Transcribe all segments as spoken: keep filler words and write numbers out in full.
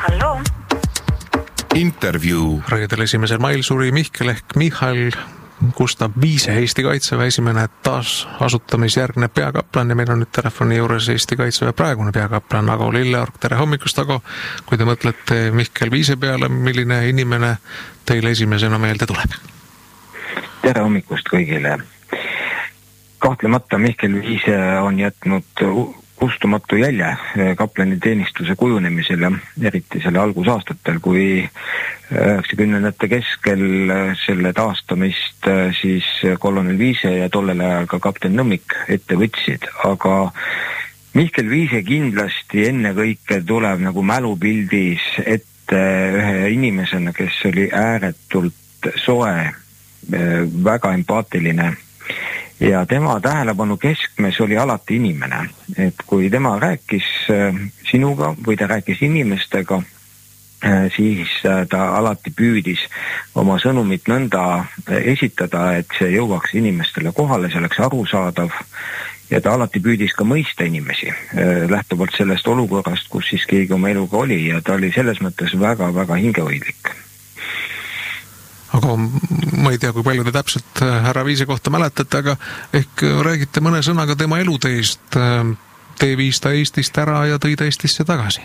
Halloo. Intervjuu. Reedel esimesel mail suri Mihkel ehk Michal Gustav Viise, Eesti Kaitseväe esimene taas asutamisjärgne peakaplan ja meil on nüüd telefoni juures Eesti Kaitseväe praegune peakaplan Ago Lilleorg. Tere hommikust, Ago! Kui te mõtlete Mihkel Viise peale, milline inimene teile esimesena meelde tuleb? Tere hommikust kõigile! Kahtlemata Mihkel Viise on jätnud kustumatu jälje kaplani teenistuse kujunemisele, eriti selle algusaastatel, kui üheksakümnendate keskel selle taastamist siis kolonel Viise ja tollel ajal ka kapten Nõmmik ette võtsid. Aga Mihkel Viise kindlasti ennekõike tuleb nagu mälupildis ette ühe inimesena, kes oli ääretult soe, väga empaatiline. Ja tema tähelepanu keskmes oli alati inimene, et kui tema rääkis sinuga või ta rääkis inimestega, siis ta alati püüdis oma sõnumit nõnda esitada, et see jõuaks inimestele kohale, see oleks arusaadav ja ta alati püüdis ka mõista inimesi, lähtuvalt sellest olukorrast, kus siis keegi oma eluga oli ja ta oli selles mõttes väga-väga hingehoidlik. Aga ma ei tea, kui palju te täpselt härra Viise kohta mäletate, aga ehk räägite mõne sõnaga tema eluteist. Te viis ta Eestist ära ja tõi ta Eestisse tagasi.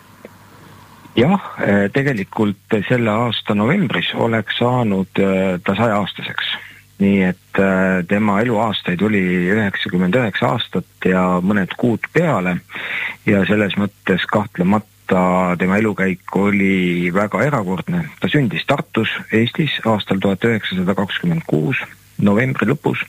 Jah, tegelikult selle aasta novembris oleks saanud ta saja aastaseks. Nii et tema eluaastaid oli üheksakümmend üheksa aastat ja mõned kuud peale ja selles mõttes kahtlemata Ta, tema elukäik oli väga erakordne. Ta sündis Tartus, Eestis aastal tuhat üheksasada kakskümmend kuus, novembri lõpus.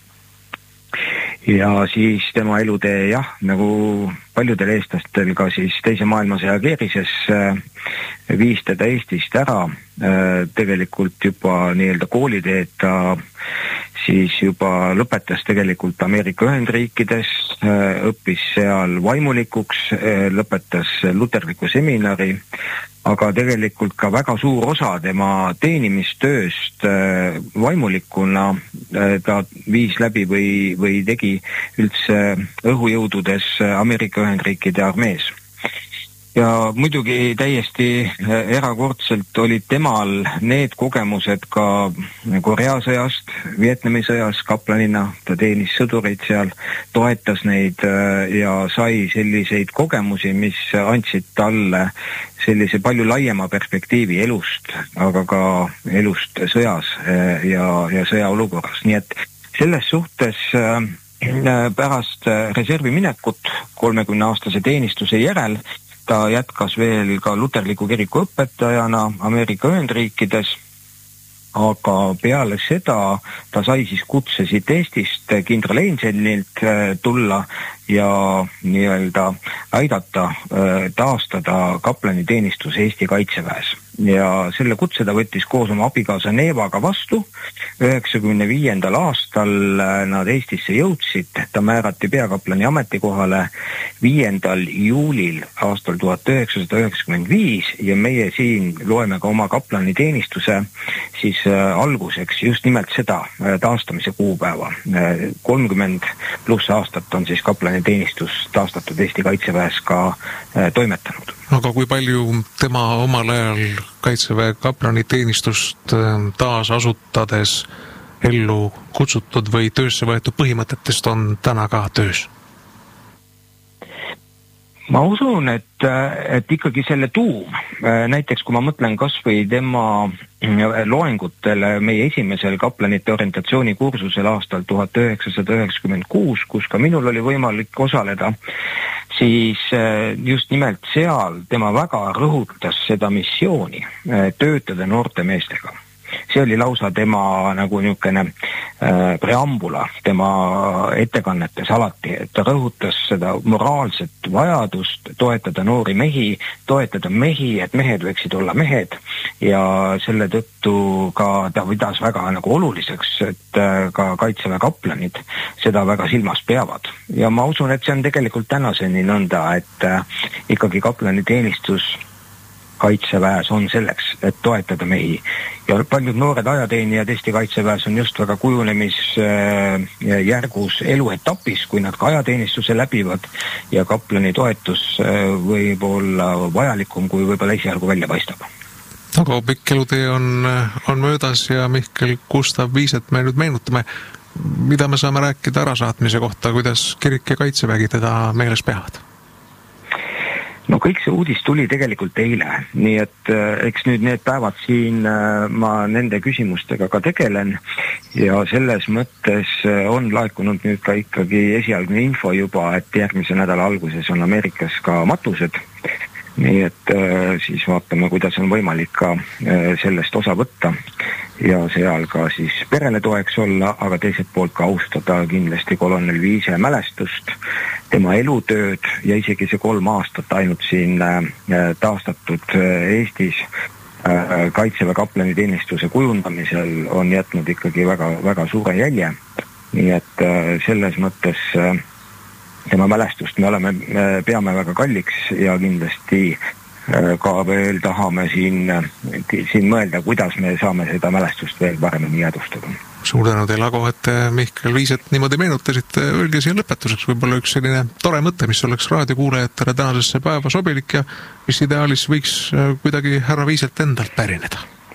Ja siis tema elutee, jah, nagu paljudel eestlastel ka siis teise maailmasõja keerises viis teda Eestist ära. Tegelikult juba nii-öelda kooliteed ta siis juba lõpetas tegelikult Ameerika Ühendriikides, õppis seal vaimulikuks, lõpetas luterliku seminari, aga tegelikult ka väga suur osa tema teenimistööst vaimulikuna ta viis läbi või, või tegi üldse õhujõududes Ameerika Ühendriikide armees. Ja muidugi täiesti erakordselt olid temal need kogemused ka Korea sõjast, Vietnami sõjas kaplanina, ta teenis sõdureid seal, toetas neid ja sai selliseid kogemusi, mis andsid talle sellise palju laiema perspektiivi elust, aga ka elust sõjas ja, ja sõjaolukorras. Nii et selles suhtes pärast reservi minekut kolmekümne aastase teenistuse järel ta jätkas veel ka luterliku kiriku õpetajana Ameerika Ühendriikides, aga peale seda ta sai siis kutse siit Eestist kindral Einsenilt tulla ja nii-öelda aidata taastada kaplani teenistus Eesti Kaitseväes. Ja selle kutse ta võttis koos oma abikaasa Neevaga vastu. üheksakümne viiendal aastal nad Eestisse jõudsid, ta määrati peakaplani ametikohale viiendal juulil aastal tuhat üheksasada üheksakümmend viis ja meie siin loeme ka oma kaplani teenistuse siis alguseks just nimelt seda taastamise kuupäeva. kolmkümmend pluss aastat on siis kaplani teenistus taastatud Eesti Kaitseväes ka toimetanud. Aga kui palju tema omal ajal Kaitseväe kaplani teenistust taas asutades ellu kutsutud või töösse võetud põhimõtetest on täna ka töös? Ma usun, et, et ikkagi selle tuum, näiteks kui ma mõtlen kas või tema loengutele meie esimesel kaplanite orientatsiooni kursusel aastal tuhat üheksasada üheksakümmend kuus, kus ka minul oli võimalik osaleda, siis just nimelt seal tema väga rõhutas seda missiooni töötada noorte meestega. See oli lausa tema nagu niisugune äh, preambula tema ettekannetes alati, et ta rõhutas seda moraalset vajadust toetada noori mehi, toetada mehi, et mehed võiksid olla mehed ja selle tõttu ka ta pidas väga nagu oluliseks, et äh, ka Kaitseväe kaplanid seda väga silmas peavad. Ja ma usun, et see on tegelikult tänaseni nõnda, et äh, ikkagi kaplani teenistus kaitseväes on selleks, et toetada mehi. Ja paljud noored ajateenijad Eesti kaitseväes on just väga kujunemisjärgus eluetapis, kui nad ka ajateenistuse läbivad ja kaplani toetus võib olla vajalikum, kui võib-olla esialgu välja paistab. Aga pikk elutee on, on möödas ja Mihkel Gustav Viiset me nüüd meenutame. Mida me saame rääkida ärasaatmise kohta, kuidas kirik ja kaitsevägi teda meeles peavad? No kõik see uudis tuli tegelikult eile, nii et eks nüüd need päevad siin ma nende küsimustega ka tegelen ja selles mõttes on laekunud nüüd ka ikkagi esialgne info juba, et järgmise nädala alguses on Ameerikas ka matused, nii et siis vaatame, kuidas on võimalik ka sellest osa võtta ja seal ka siis perele toeks olla, aga teiselt poolt ka austada kindlasti kolonel Viise mälestust, tema elutööd ja isegi see kolm aastat ainult siin taastatud Eestis kaitseväe kaplani teenistuse kujundamisel on jätnud ikkagi väga, väga suure jälje. Nii et selles mõttes tema mälestust me oleme, peame väga kalliks ja kindlasti ka veel tahame siin, siin mõelda, kuidas me saame seda mälestust veel paremini jäädustada. Suur tänu teile, Ago, et Mihkel Viiset niimoodi meenutasid. Öelge siin lõpetuseks võib-olla üks selline tore mõte, mis oleks raadiokuulajatele tänasesse päeva sobilik ja mis ideaalis võiks kuidagi härra Viiselt endalt pärineda.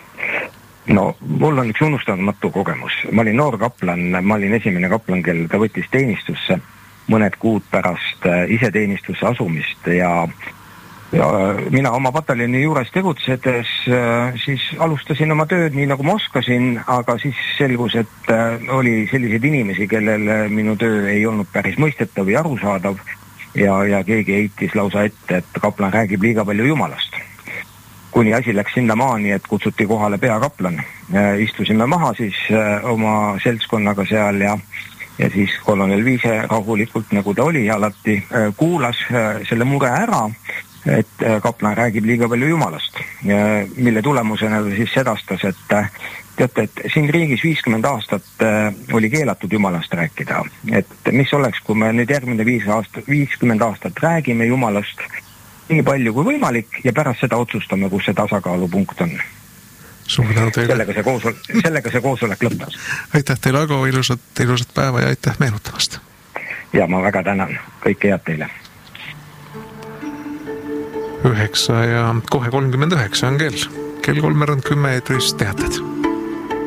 No, mul on üks unustamatu kogemus. Ma olin noor kaplan, ma olin esimene kaplan, kel ta võttis teenistusse mõned kuud pärast iseteenistusse asumist ja Ja mina oma pataljoni juures tegutsedes siis alustasin oma tööd nii nagu ma oskasin, aga siis selgus, et oli selliseid inimesi, kellel minu töö ei olnud päris mõistetav ja arusaadav ja, ja keegi heitis lausa ette, et kaplan räägib liiga palju Jumalast. Kuni asi läks sinna maani, et kutsuti kohale peakaplan. Istusime maha siis oma seltskonnaga seal ja ja siis kolonel Viise rahulikult, nagu ta oli, alati kuulas selle mure ära, et kaplan räägib liiga palju Jumalast, mille tulemusena siis sedastas, et teate, et siin riigis viiskümmend aastat oli keelatud Jumalast rääkida, et mis oleks, kui me nüüd järgmine viis aastat, viiskümmend aastat räägime Jumalast nii palju kui võimalik ja pärast seda otsustame, kus see tasakaalupunkt on. Sellega see, koosol, sellega see koosolek lõppes. Aitäh teile, Ago, ilusat, ilusat päeva ja aitäh meenutamast. Ja ma väga tänan, kõike head teile. Üheksa ja kohe kolmkümmend üheksa on kell. Kell kolmveerand kümme eetris teated.